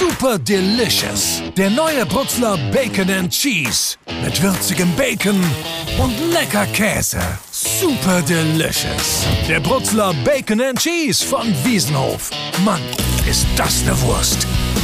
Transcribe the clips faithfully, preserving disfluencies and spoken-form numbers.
Super Delicious. Der neue Brutzler Bacon and Cheese. Mit würzigem Bacon und lecker Käse. Super Delicious. Der Brutzler Bacon and Cheese von Wiesenhof. Mann, ist das eine Wurst.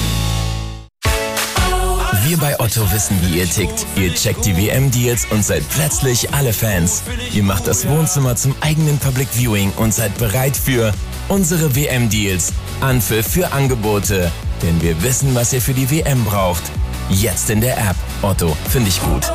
Wir bei Otto wissen, wie ihr tickt. Ihr checkt die W M-Deals und seid plötzlich alle Fans. Ihr macht das Wohnzimmer zum eigenen Public Viewing und seid bereit für unsere W M-Deals. Anpfiff für Angebote. Denn wir wissen, was ihr für die W M braucht. Jetzt in der App. Otto, finde ich gut.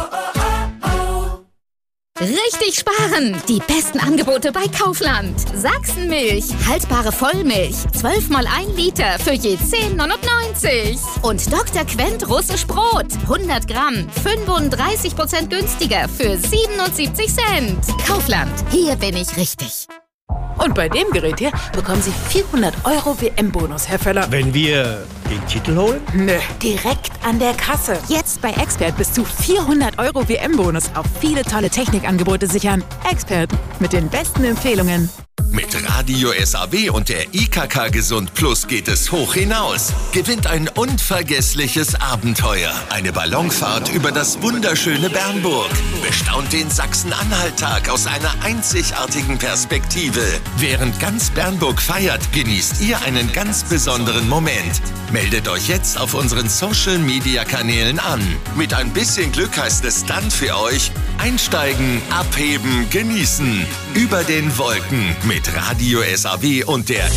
Richtig sparen! Die besten Angebote bei Kaufland. Sachsenmilch, haltbare Vollmilch, zwölf mal ein Liter für je zehn neunundneunzig. Und Doktor Quent russisch Brot, hundert Gramm, fünfunddreißig Prozent günstiger für siebenundsiebzig Cent. Kaufland, hier bin ich richtig. Und bei dem Gerät hier bekommen Sie vierhundert Euro W M-Bonus, Herr Völler. Wenn wir den Titel holen? Nö, direkt an der Kasse. Jetzt bei Expert bis zu vierhundert Euro W M-Bonus auf viele tolle Technikangebote sichern. Expert mit den besten Empfehlungen. Mit Radio S A W und der I K K Gesund Plus geht es hoch hinaus. Gewinnt ein unvergessliches Abenteuer. Eine Ballonfahrt über das wunderschöne Bernburg. Bestaunt den Sachsen-Anhalt-Tag aus einer einzigartigen Perspektive. Während ganz Bernburg feiert, genießt ihr einen ganz besonderen Moment. Meldet euch jetzt auf unseren Social-Media-Kanälen an. Mit ein bisschen Glück heißt es dann für euch: einsteigen, abheben, genießen. Über den Wolken mit Radio S A W und der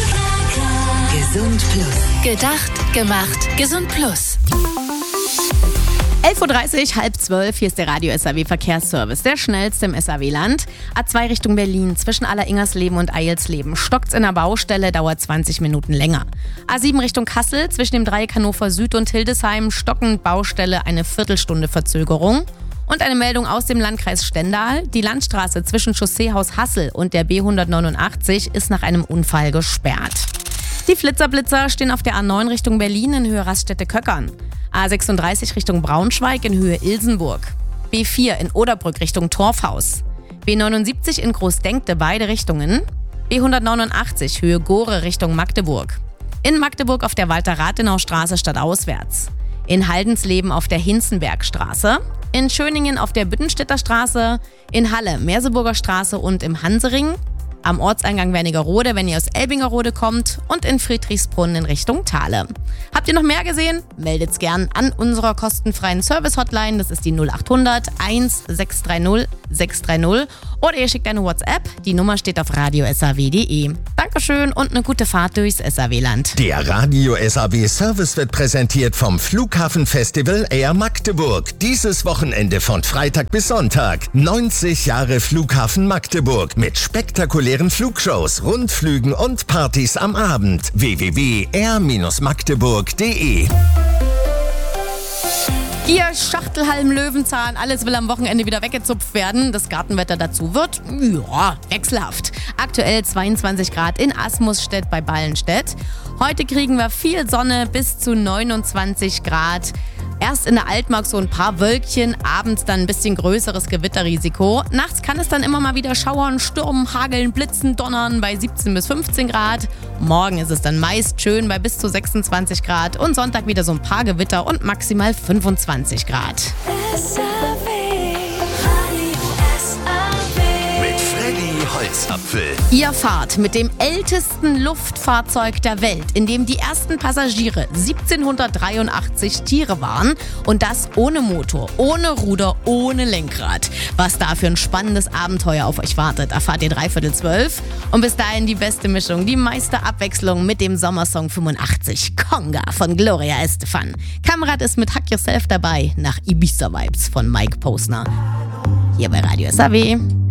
Gesund Plus. Gedacht, gemacht, Gesund Plus. elf Uhr dreißig, halb zwölf, hier ist der Radio S A W Verkehrsservice, der schnellste im S A W-Land. A zwei Richtung Berlin, zwischen Alleringersleben und Eilsleben. Stockt's in der Baustelle, dauert zwanzig Minuten länger. A sieben Richtung Kassel, zwischen dem Dreieck Hannover Süd und Hildesheim, stockend Baustelle, eine Viertelstunde Verzögerung. Und eine Meldung aus dem Landkreis Stendal. Die Landstraße zwischen Chausseehaus Hassel und der B hundertneunundachtzig ist nach einem Unfall gesperrt. Die Flitzerblitzer stehen auf der A neun Richtung Berlin in Höhe Raststätte-Köckern. A sechsunddreißig Richtung Braunschweig in Höhe Ilsenburg. B vier in Oderbrück Richtung Torfhaus. B neunundsiebzig in Großdenkte beide Richtungen. B hundertneunundachtzig Höhe Gore Richtung Magdeburg. In Magdeburg auf der Walter-Rathenau-Straße stadtauswärts. In Haldensleben auf der Hinzenbergstraße. In Schöningen auf der Büttenstädter Straße. In Halle Merseburger Straße und im Hansering. Am Ortseingang Wernigerode, wenn ihr aus Elbingerode kommt, und in Friedrichsbrunn in Richtung Thale. Habt ihr noch mehr gesehen? Meldet's gern an unserer kostenfreien Service-Hotline. Das ist die null acht hundert eins sechs drei null sechs drei null. Oder ihr schickt eine WhatsApp. Die Nummer steht auf radio s a w punkt d e. Dankeschön und eine gute Fahrt durchs S A W-Land. Der Radio S A W Service wird präsentiert vom Flughafenfestival Air Magdeburg. Dieses Wochenende von Freitag bis Sonntag. neunzig Jahre Flughafen Magdeburg mit spektakulären Flugshows, Rundflügen und Partys am Abend. w w w punkt air magdeburg punkt d e. Ihr Schachtelhalm Löwenzahn, alles will am Wochenende wieder weggezupft werden. Das Gartenwetter dazu wird, ja, wechselhaft. Aktuell zweiundzwanzig Grad in Asmusstedt bei Ballenstedt. Heute kriegen wir viel Sonne bis zu neunundzwanzig Grad. Erst in der Altmark so ein paar Wölkchen, abends dann ein bisschen größeres Gewitterrisiko. Nachts kann es dann immer mal wieder schauern, stürmen, hageln, blitzen, donnern bei siebzehn bis fünfzehn Grad. Morgen ist es dann meist schön bei bis zu sechsundzwanzig Grad und Sonntag wieder so ein paar Gewitter und maximal fünfundzwanzig Grad. Holzapfel. Ihr fahrt mit dem ältesten Luftfahrzeug der Welt, in dem die ersten Passagiere siebzehnhundertdreiundachtzig Tiere waren, und das ohne Motor, ohne Ruder, ohne Lenkrad. Was da für ein spannendes Abenteuer auf euch wartet, erfahrt ihr dreiviertel zwölf. Und bis dahin die beste Mischung, die meiste Abwechslung mit dem Sommersong fünfundachtzig, Conga von Gloria Estefan. Kamerad ist mit Hack Yourself dabei, nach Ibiza Vibes von Mike Posner. Hier bei Radio S A W.